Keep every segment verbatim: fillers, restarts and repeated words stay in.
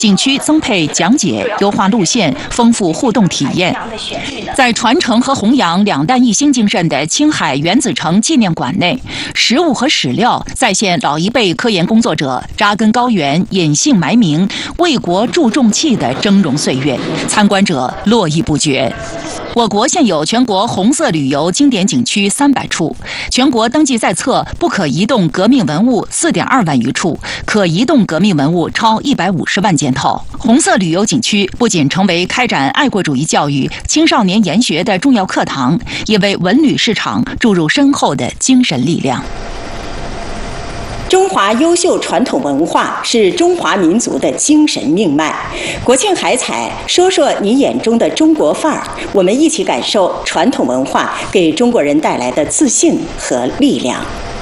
景区增配讲解、优化路线、丰富互动体验。在传承和弘扬两弹一星精神的青海原子城纪念馆内，食物和史料再现老一辈科研工作者扎根高原、隐姓埋名、为国助重器的峥嵘岁月，参观者络绎不绝。我国现有全国红色旅游经典景区三百处，全国登记在册不可移动革命文物四点二万余处，可移动革命文物超一百五十万件套。红色旅游景区不仅成为开展爱国主义教育、青少年研学的重要课堂，也为文旅市场注入深厚的精神力量。 中华优秀传统文化是中华民族的精神命脉。国庆海采，说说你眼中的中国范儿，我们一起感受传统文化给中国人带来的自信和力量。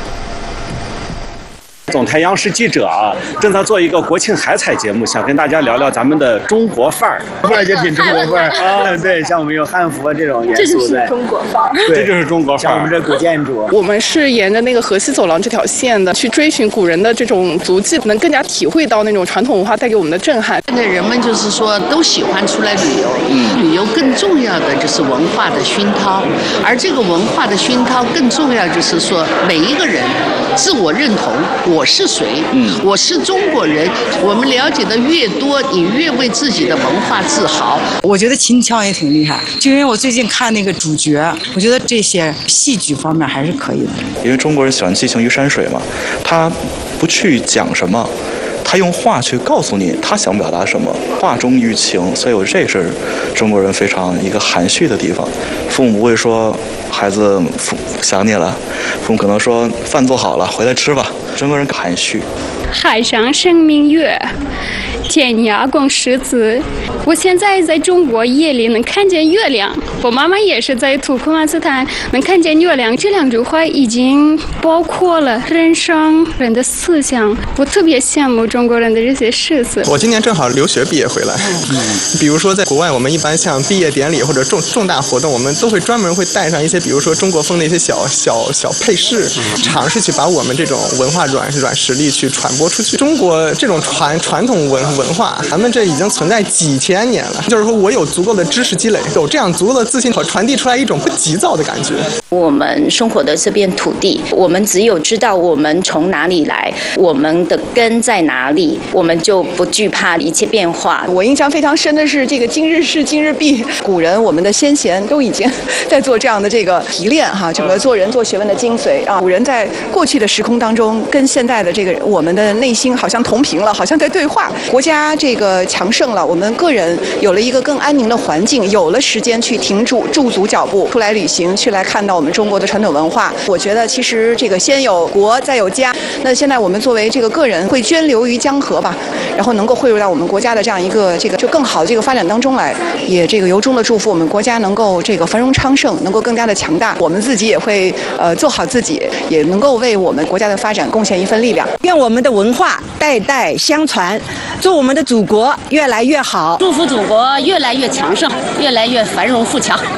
总台央视记者啊，正在做一个国庆海采节目，想跟大家聊聊咱们的中国范儿，不然也挺中国范儿啊。对，像我们有汉服啊这种元素， 这就是中国范儿。 对，这就是中国范儿。像我们这古建筑， 我们是沿着那个河西走廊这条线的，去追寻古人的这种足迹，能更加体会到那种传统文化带给我们的震撼。 现在人们就是说都喜欢出来旅游，嗯，旅游更重要的就是文化的熏陶，而这个文化的熏陶更重要就是说每一个人自我认同，我是谁？嗯，我是中国人。我们了解的越多，你越为自己的文化自豪。 我觉得秦腔也挺厉害，就因为我最近看那个主角，我觉得这些戏剧方面还是可以的。 因为中国人喜欢寄情于山水嘛，他不去讲什么，他用话去告诉你他想表达什么，话中寓情，所以我这是中国人非常一个含蓄的地方。父母不会说孩子想你了，父母可能说饭做好了，回来吃吧。中国人含蓄。 海上生明月，天涯共识字。我现在在中国夜里能看见月亮，我妈妈也是在土库曼斯坦能看见月亮。这两句话已经包括了人生人的思想，我特别羡慕中国人的这些诗词。 我今年正好留学毕业回来，比如说在国外，我们一般像毕业典礼或者重重大活动，我们都会专门会带上一些，比如说中国风的一些小小小配饰，尝试去把我们这种文化软软实力去传播出去。中国这种传传统文文化，咱们这已经存在几千年了。就是说我有足够的知识积累，有这样足够的自信，可传递出来一种不急躁的感觉。 我们生活的这片土地，我们只有知道我们从哪里来，我们的根在哪里，我们就不惧怕一切变化。 我印象非常深的是这个今日事今日毕，古人我们的先贤都已经在做这样的这个提炼哈，整个做人做学问的精髓啊。古人在过去的时空当中，跟现在的这个我们的内心好像同频了，好像在对话。国家这个强盛了，我们个人有了一个更安宁的环境，有了时间去停住驻足脚步，出来旅行，去来看到我们中国的传统文化。我觉得其实这个先有国再有家，那现在我们作为这个个人会涓流于江河吧，然后能够汇入到我们国家的这样一个这个就更好的这个发展当中来，也这个由衷的祝福我们国家能够这个繁荣昌盛，能够更加的强大。我们自己也会呃做好自己，也能够为我们国家的发展贡献一份力量。 愿我们的文化代代相传，祝我们的祖国越来越好， 祝福祖国越来越强盛，越来越繁荣富强。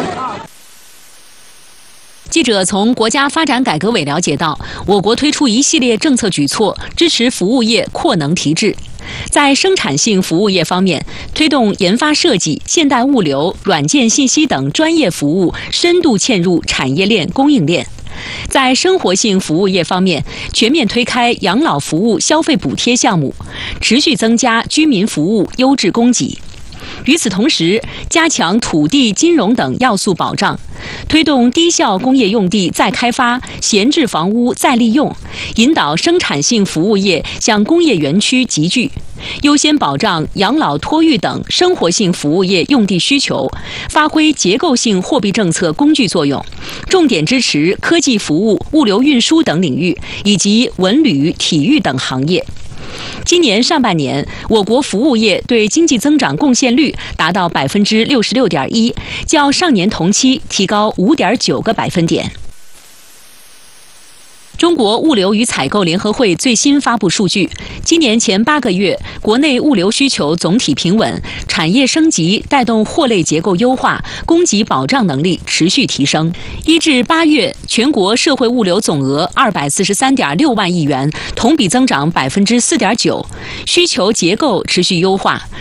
记者从国家发展改革委了解到，我国推出一系列政策举措，支持服务业扩能提质。在生产性服务业方面，推动研发设计、现代物流、软件信息等专业服务深度嵌入产业链、供应链。在生活性服务业方面，全面推开养老服务消费补贴项目，持续增加居民服务优质供给。与此同时，加强土地、金融等要素保障，推动低效工业用地再开发、闲置房屋再利用，引导生产性服务业向工业园区集聚，优先保障养老、托育等生活性服务业用地需求，发挥结构性货币政策工具作用，重点支持科技服务、物流运输等领域，以及文旅、体育等行业。今年上半年，我国服务业对经济增长贡献率达到百分之六十六点一，较上年同期提高五点九个百分点。 中国物流与采购联合会最新发布数据，今年前八个月，国内物流需求总体平稳，产业升级带动货类结构优化，供给保障能力持续提升。一至八月，全国社会物流总额二百四十三点六万亿元，同比增长百分之四点九，需求结构持续优化。